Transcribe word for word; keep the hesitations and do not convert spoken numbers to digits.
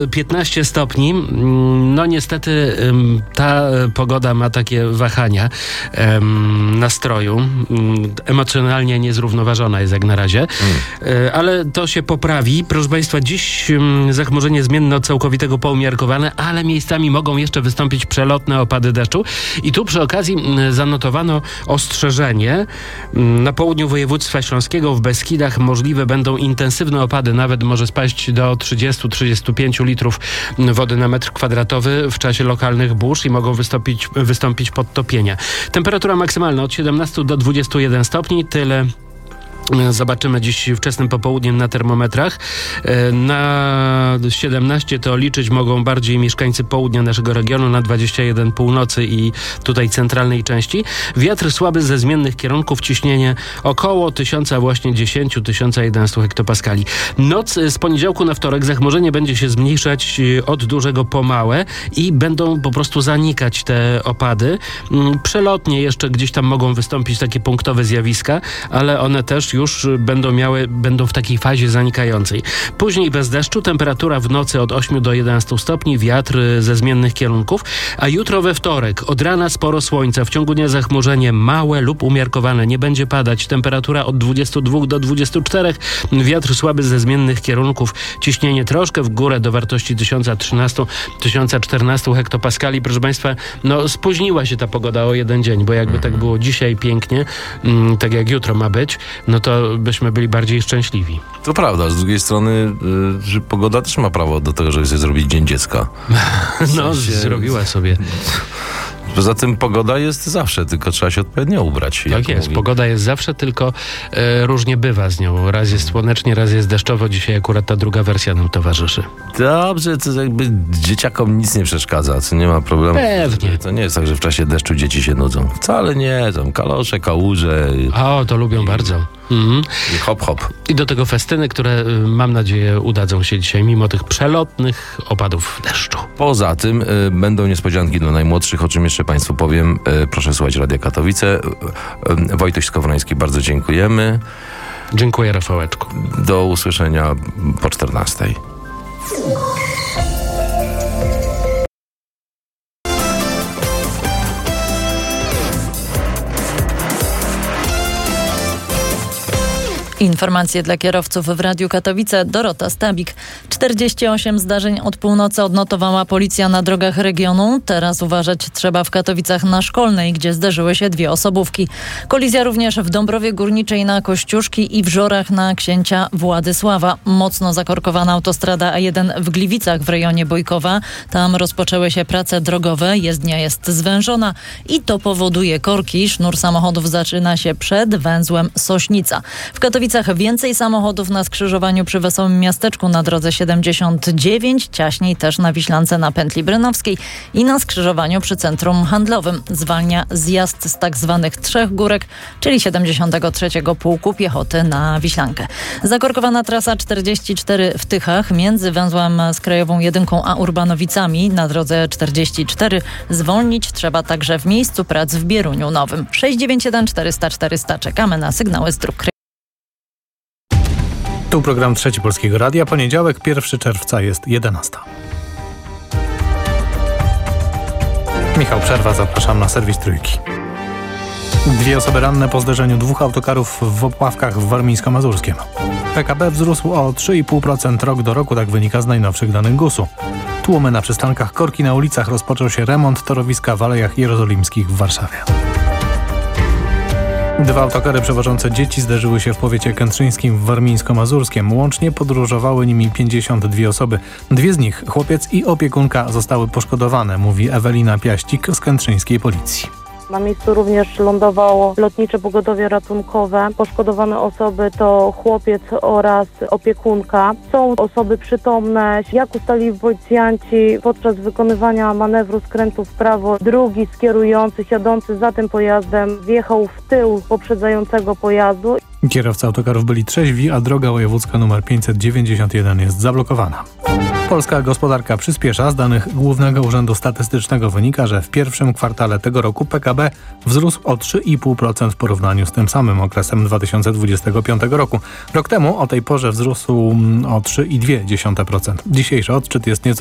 piętnaście stopni. No niestety ta pogoda ma takie wahania nastroju. Emocjonalnie niezrównoważona jest jak na razie. Hmm. Ale to się poprawi. Proszę Państwa, dziś zachmurzenie zmienne od całkowitego poumiarkowane, ale miejscami mogą jeszcze wystąpić przelotne opady deszczu. I tu przy okazji zanotowano ostrzeżenie. Na południu województwa śląskiego, w Beskidach możliwe będą intensywne opady. Nawet może spaść do trzydziestu do trzydziestu pięciu litrów wody na metr kwadratowy w czasie lokalnych burz i mogą wystąpić, wystąpić podtopienia. Temperatura maksymalna od siedemnastu do dwudziestu jeden stopni. Tyle zobaczymy dziś wczesnym popołudniem na termometrach. Na siedemnaście to liczyć mogą bardziej mieszkańcy południa naszego regionu, na dwadzieścia jeden północy i tutaj centralnej części. Wiatr słaby ze zmiennych kierunków, ciśnienie około tysiąca właśnie dziesięć do tysiąca jedenastu hektopaskali. Noc z poniedziałku na wtorek zachmurzenie będzie się zmniejszać od dużego po małe i będą po prostu zanikać te opady. Przelotnie jeszcze gdzieś tam mogą wystąpić takie punktowe zjawiska, ale one też już będą miały, będą w takiej fazie zanikającej. Później bez deszczu, temperatura w nocy od ośmiu do jedenastu stopni, wiatr ze zmiennych kierunków, a jutro we wtorek od rana sporo słońca, w ciągu dnia zachmurzenie małe lub umiarkowane, nie będzie padać, temperatura od dwudziestu dwóch do dwudziestu czterech, wiatr słaby ze zmiennych kierunków, ciśnienie troszkę w górę do wartości tysiąc trzynaście do tysiąca czternastu hektopaskali. Proszę Państwa, no spóźniła się ta pogoda o jeden dzień, bo jakby tak było dzisiaj pięknie, mm, tak jak jutro ma być, no to byśmy byli bardziej szczęśliwi. To prawda, z drugiej strony że pogoda też ma prawo do tego, żeby sobie zrobić Dzień Dziecka. W sensie... No, zrobiła sobie. Poza tym pogoda jest zawsze, tylko trzeba się odpowiednio ubrać. Tak jest, mówi. Pogoda jest zawsze, tylko e, różnie bywa z nią. Raz jest słonecznie, raz jest deszczowo. Dzisiaj akurat ta druga wersja nam towarzyszy. Dobrze, to jakby dzieciakom nic nie przeszkadza, co nie ma problemu. Pewnie. To nie jest tak, że w czasie deszczu dzieci się nudzą. Wcale nie, tam kalosze, kałuże. O, to lubią i, bardzo. Mhm. I hop, hop. I do tego festyny, które mam nadzieję udadzą się dzisiaj mimo tych przelotnych opadów deszczu. Poza tym y, będą niespodzianki dla najmłodszych, o czym jeszcze Państwu powiem. Y, proszę słuchać Radia Katowice. Y, y, Wojtuś Skowroński, bardzo dziękujemy. Dziękuję, Rafałeczku. Do usłyszenia po czternastej. Informacje dla kierowców w Radiu Katowice. Dorota Stabik. czterdzieści osiem zdarzeń od północy odnotowała policja na drogach regionu. Teraz uważać trzeba w Katowicach na Szkolnej, gdzie zderzyły się dwie osobówki. Kolizja również w Dąbrowie Górniczej na Kościuszki i w Żorach na Księcia Władysława. Mocno zakorkowana autostrada A jeden w Gliwicach w rejonie Bojkowa. Tam rozpoczęły się prace drogowe. Jezdnia jest zwężona i to powoduje korki. Sznur samochodów zaczyna się przed węzłem Sośnica. W Katowicach więcej samochodów na skrzyżowaniu przy Wesołym Miasteczku na drodze siedemdziesiąt dziewięć, ciaśniej też na Wiślance na pętli Brynowskiej i na skrzyżowaniu przy Centrum Handlowym. Zwalnia zjazd z tak zwanych Trzech Górek, czyli siedemdziesiątego trzeciego Pułku Piechoty na Wiślankę. Zakorkowana trasa czterdzieści cztery w Tychach między węzłem z Krajową Jedynką a Urbanowicami na drodze czterdzieści cztery. Zwolnić trzeba także w miejscu prac w Bieruniu Nowym. sześć dziewięć jeden czterysta czterysta. Czekamy na sygnały z dróg. Tu program Trzeci Polskiego Radia. Poniedziałek, pierwszego czerwca jest jedenasta. Michał Przerwa, zapraszam na serwis Trójki. Dwie osoby ranne po zderzeniu dwóch autokarów w Opławkach w Warmińsko-Mazurskiem. P K B wzrósł o trzy i pół procent rok do roku, tak wynika z najnowszych danych gusu. Tłumy na przystankach, korki na ulicach, rozpoczął się remont torowiska w Alejach Jerozolimskich w Warszawie. Dwa autokary przewożące dzieci zderzyły się w powiecie kętrzyńskim w Warmińsko-Mazurskiem. Łącznie podróżowały nimi pięćdziesiąt dwie osoby. Dwie z nich, chłopiec i opiekunka, zostały poszkodowane, mówi Ewelina Piaścik z kętrzyńskiej policji. Na miejscu również lądowało lotnicze pogotowie ratunkowe. Poszkodowane osoby to chłopiec oraz opiekunka. Są osoby przytomne. Jak ustalili policjanci, podczas wykonywania manewru skrętu w prawo, drugi z kierujących jadący za tym pojazdem wjechał w tył poprzedzającego pojazdu. Kierowcy autokarów byli trzeźwi, a droga wojewódzka nr pięćset dziewięćdziesiąt jeden jest zablokowana. Polska gospodarka przyspiesza. Z danych Głównego Urzędu Statystycznego wynika, że w pierwszym kwartale tego roku P K B wzrósł o trzy i pół procent w porównaniu z tym samym okresem dwa tysiące dwudziestego piątego roku. Rok temu o tej porze wzrósł o trzy i dwie dziesiąte procent. Dzisiejszy odczyt jest nieco